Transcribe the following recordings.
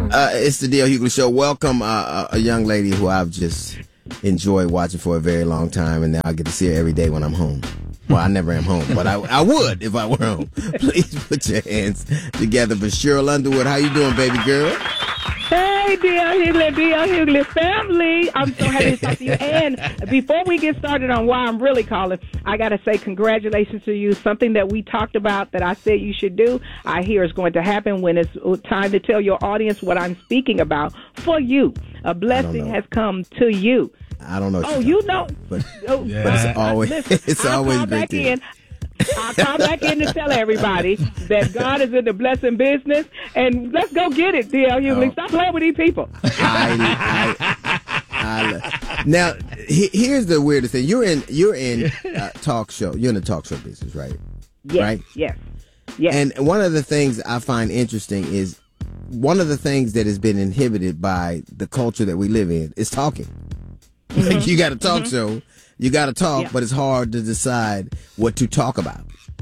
It's the D.L. Hughley Show. Welcome a young lady who I've just enjoyed watching for a very long time, and now I get to see her every day when I'm home. Well, I never am home, but I would if I were home. Please put your hands together for Cheryl Underwood. How you doing, baby girl? Hey, D.L. Hughley family. I'm so happy to talk to you. And before we get started on why I'm really calling, I got to say congratulations to you. Something that we talked about that I said you should do, I hear is going to happen when it's time to tell your audience what I'm speaking about for you. A blessing has come to you. I don't know. Oh, you know. But it's always, great to I'll call back in to tell everybody that God is in the blessing business, and let's go get it, D.L. Hughley. Stop playing with these people. Now, here's the weirdest thing. You're in talk show. You're in the talk show business, right? Yes. Right? Yes. And one of the things I find interesting is one of the things that has been inhibited by the culture that we live in is talking. Mm-hmm. Like you got a talk show. You got to talk, but it's hard to decide what to talk about.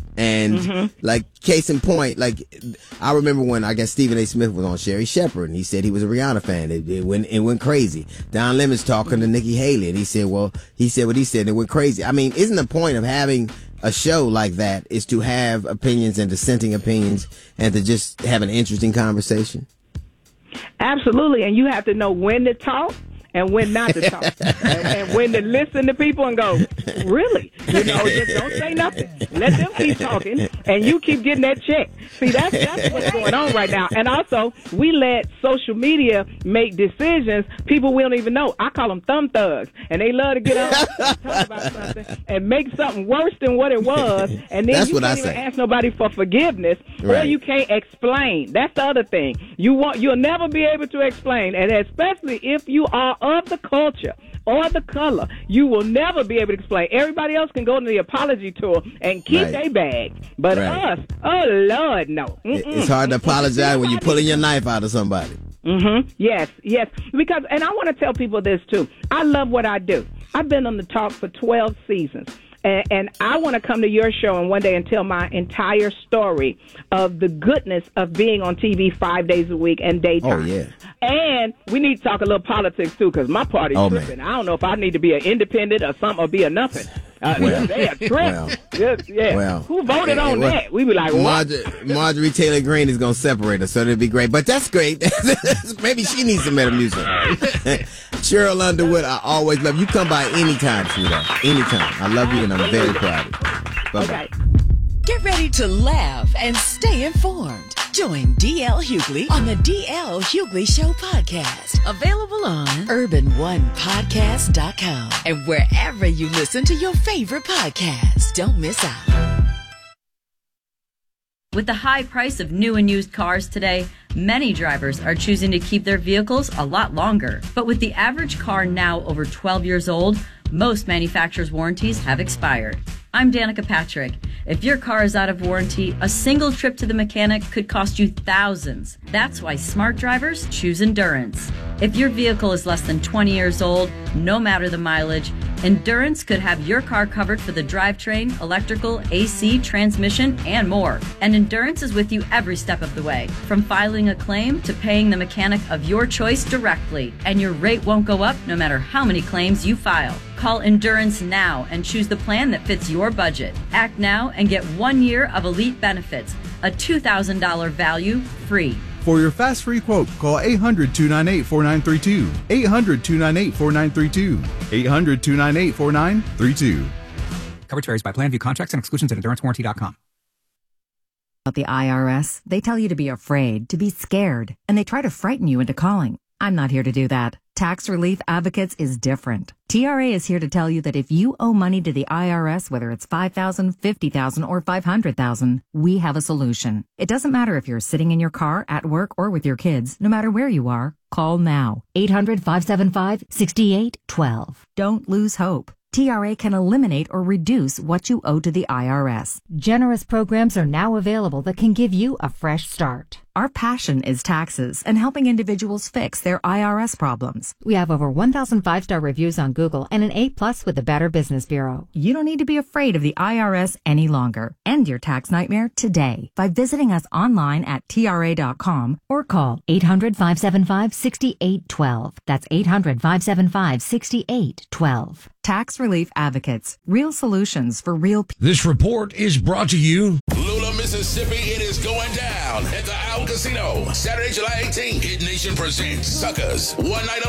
And like case in point, like I remember when I guess Stephen A. Smith was on Sherry Shepherd and he said he was a Rihanna fan. It went crazy. Don Lemon's talking to Nikki Haley and he said what he said and it went crazy. I mean, isn't the point of having a show like that is to have opinions and dissenting opinions and to just have an interesting conversation? Absolutely. And you have to know when to talk and when not to talk, and when to listen to people and go, really? Just don't say nothing. Let them keep talking, and you keep getting that check. See, that's what's going on right now. And also, we let social media make decisions people we don't even know. I call them thumb thugs, and they love to get on and talk about something and make something worse than what it was, and then you can't even ask nobody for forgiveness, or you can't explain. That's the other thing. You'll never be able to explain, and especially if you are of the culture or the color, you will never be able to explain. Everybody else can go to the apology tour and keep their bag. But us, oh, Lord, no. It's hard to apologize when you're pulling your knife out of somebody. Yes. Because, and I want to tell people this, too. I love what I do. I've been on the talk for 12 seasons. And I want to come to your show and one day and tell my entire story of the goodness of being on TV 5 days a week and daytime. Oh, yeah. And we need to talk a little politics, too, because my party's tripping. Man. I don't know if I need to be an independent or something or be a nothing. They are tripping. Well, who voted on that? We be like, what? Marjorie Taylor Greene is going to separate us, so it'll be great. But that's great. Maybe she needs some Metamucil. Cheryl Underwood, I always love you. Come by anytime, sweetheart. Anytime. I love you, and I'm very proud of you. Bye-bye. Okay. Get ready to laugh and stay informed. Join D.L. Hughley on the D.L. Hughley Show podcast. Available on UrbanOnePodcast.com and wherever you listen to your favorite podcasts. Don't miss out. With the high price of new and used cars today, many drivers are choosing to keep their vehicles a lot longer. But with the average car now over 12 years old, most manufacturers' warranties have expired. I'm Danica Patrick. If your car is out of warranty, a single trip to the mechanic could cost you thousands. That's why smart drivers choose Endurance. If your vehicle is less than 20 years old, no matter the mileage, Endurance could have your car covered for the drivetrain, electrical, AC, transmission, and more. And Endurance is with you every step of the way, from filing a claim to paying the mechanic of your choice directly. And your rate won't go up no matter how many claims you file. Call Endurance now and choose the plan that fits your budget. Act now and get 1 year of elite benefits, a $2,000 value free. For your fast free quote, call 800-298-4932. 800-298-4932. 800-298-4932. Coverage varies by plan. View contracts and exclusions at EnduranceWarranty.com. About the IRS, they tell you to be afraid, to be scared, and they try to frighten you into calling. I'm not here to do that. Tax Relief Advocates is different. TRA is here to tell you that if you owe money to the IRS, whether it's $5,000, $50,000, or $500,000, we have a solution. It doesn't matter if you're sitting in your car, at work, or with your kids. No matter where you are, call now. 800-575-6812. Don't lose hope. TRA can eliminate or reduce what you owe to the IRS. Generous programs are now available that can give you a fresh start. Our passion is taxes and helping individuals fix their IRS problems. We have over 1,000 5-star reviews on Google and an A+ with the Better Business Bureau. You don't need to be afraid of the IRS any longer. End your tax nightmare today by visiting us online at TRA.com or call 800-575-6812. That's 800-575-6812. Tax Relief Advocates. Real solutions for real people. This report is brought to you. Lula, Mississippi, it is going down at the Owl Casino. Saturday, July 18th. Hit Nation presents Suckers. One night